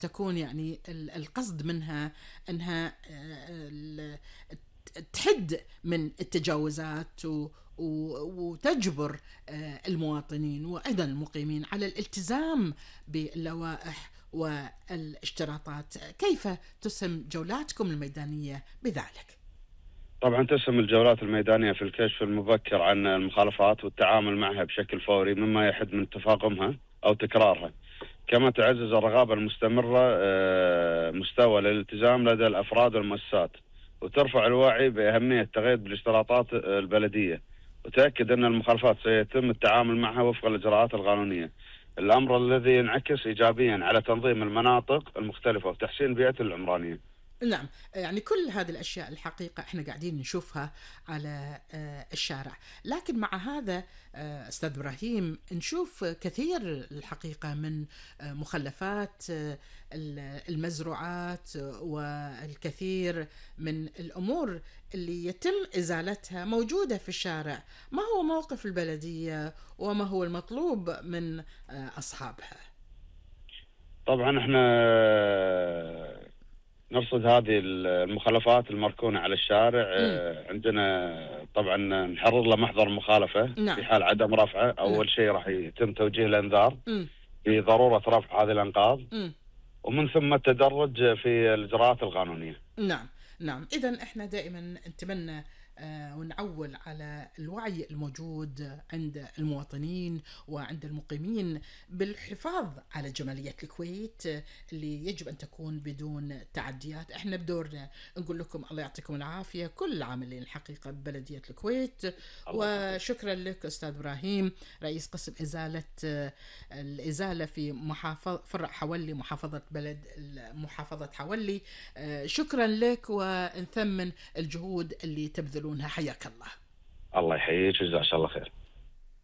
تكون يعني القصد منها أنها تحد من التجاوزات وتجبر المواطنين وأيضا المقيمين على الالتزام باللوائح والاشتراطات. كيف تسهم جولاتكم الميدانية بذلك؟ طبعا تسهم الجولات الميدانية في الكشف المبكر عن المخالفات والتعامل معها بشكل فوري مما يحد من تفاقمها أو تكرارها، كما تعزز الرقابة المستمرة مستوى الالتزام لدى الأفراد والمؤسسات، وترفع الوعي بأهمية التقييد بالاشتراطات البلدية، وتأكد أن المخالفات سيتم التعامل معها وفق الإجراءات القانونية، الأمر الذي ينعكس إيجابيا على تنظيم المناطق المختلفة وتحسين البيئة العمرانية. نعم، يعني كل هذه الأشياء الحقيقة إحنا قاعدين نشوفها على الشارع، لكن مع هذا أستاذ إبراهيم نشوف كثير الحقيقة من مخلفات المزروعات والكثير من الأمور اللي يتم إزالتها موجودة في الشارع. ما هو موقف البلدية وما هو المطلوب من أصحابها؟ طبعا احنا نرصد هذه المخالفات المركونة على الشارع. مم. عندنا طبعا نحرر له محضر مخالفة في نعم. حال عدم رفعه. نعم. أول شيء راح يتم توجيه الإنذار مم. بضرورة رفع هذه الأنقاض، مم. ومن ثم التدرج في الإجراءات القانونية. نعم. نعم، إذن إحنا دائما نتمنى ونعول على الوعي الموجود عند المواطنين وعند المقيمين بالحفاظ على جمالية الكويت اللي يجب أن تكون بدون تعديات. إحنا بدورنا نقول لكم الله يعطيكم العافية كل العاملين الحقيقة ببلدية الكويت. وشكرا لك أستاذ إبراهيم، رئيس قسم الإزالة في فرع حولي محافظة حولي. شكرا لك ونثمن الجهود اللي تبذلونها. حياك الله. الله يحييك وجزاك الله خير.